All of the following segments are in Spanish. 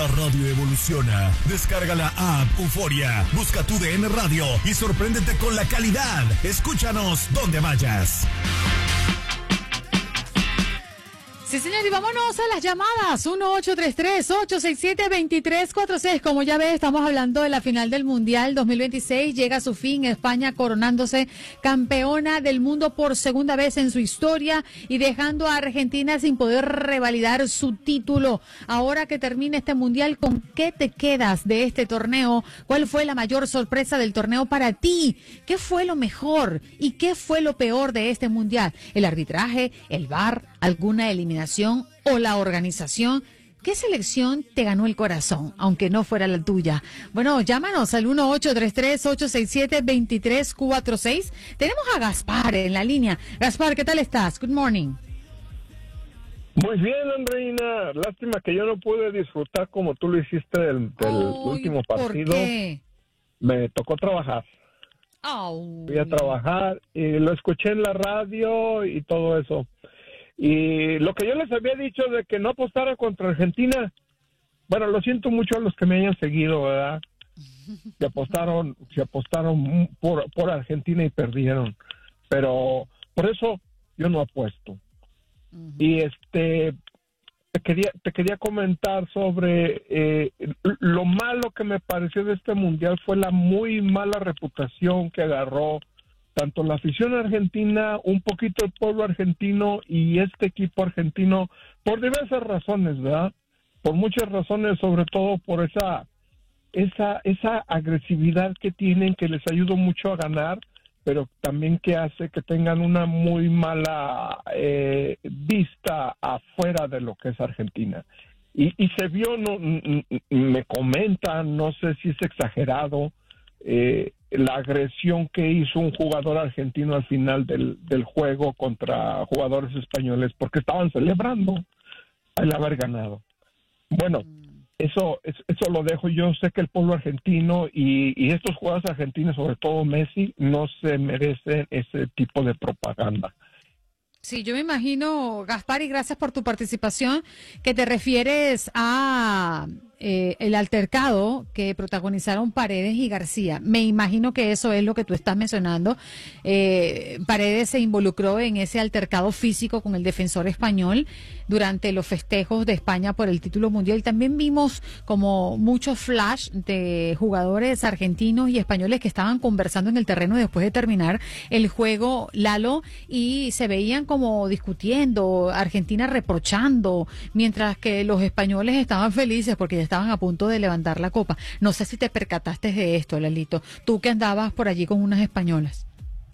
La radio evoluciona. Descarga la app Euforia, busca tu DN Radio y sorpréndete con la calidad. Escúchanos donde vayas. Sí, señor, y vámonos a las llamadas. 1-833-867-2346. Como ya ves, estamos hablando de la final del Mundial 2026. Llega a su fin España coronándose campeona del mundo por segunda vez en su historia y dejando a Argentina sin poder revalidar su título. Ahora que termine este Mundial, ¿con qué te quedas de este torneo? ¿Cuál fue la mayor sorpresa del torneo para ti? ¿Qué fue lo mejor y qué fue lo peor de este Mundial? ¿El arbitraje, el VAR, alguna eliminación o la organización? ¿Qué selección te ganó el corazón, aunque no fuera la tuya? Bueno, llámanos al 1-833-867-2346. Tenemos a Gaspar en la línea. Gaspar, ¿qué tal estás? Good morning. Muy bien, Andreina. Lástima que yo no pude disfrutar como tú lo hiciste del último partido. ¿Por qué? Me tocó trabajar. Fui a trabajar y lo escuché en la radio y todo eso. Y lo que yo les había dicho de que no apostara contra Argentina, bueno, lo siento mucho a los que me hayan seguido, ¿verdad? Se apostaron por Argentina y perdieron. Pero por eso yo no apuesto. Y te quería comentar sobre lo malo que me pareció de este mundial fue la muy mala reputación que agarró tanto la afición argentina, un poquito el pueblo argentino y este equipo argentino, por diversas razones, ¿verdad? Por muchas razones, sobre todo por esa agresividad que tienen, que les ayuda mucho a ganar, pero también que hace que tengan una muy mala vista afuera de lo que es Argentina. Y se vio, no, me comentan, no sé si es exagerado, la agresión que hizo un jugador argentino al final del juego contra jugadores españoles porque estaban celebrando el haber ganado. Bueno, eso lo dejo. Yo sé que el pueblo argentino y estos jugadores argentinos, sobre todo Messi, no se merecen ese tipo de propaganda. Sí, yo me imagino, Gaspar, y gracias por tu participación, que te refieres a el altercado que protagonizaron Paredes y García. Me imagino que eso es lo que tú estás mencionando. Paredes se involucró en ese altercado físico con el defensor español durante los festejos de España por el título mundial. También vimos como muchos flash de jugadores argentinos y españoles que estaban conversando en el terreno después de terminar el juego, Lalo, y se veían como discutiendo, Argentina reprochando, mientras que los españoles estaban felices porque ya estaban a punto de levantar la copa. No sé si te percataste de esto, Lalito, tú que andabas por allí con unas españolas.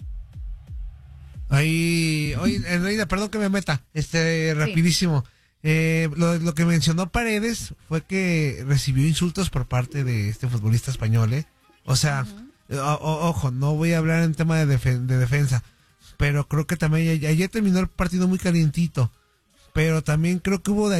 Oye, Reina, perdón que me meta, rapidísimo. Lo que mencionó Paredes fue que recibió insultos por parte de este futbolista español, O sea, ojo, no voy a hablar en tema de defensa, pero creo que también ayer terminó el partido muy calientito, pero también creo que hubo de